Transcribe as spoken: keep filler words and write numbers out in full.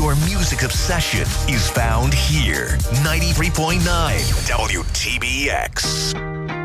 Your music obsession is found here. ninety-three point nine W T B X.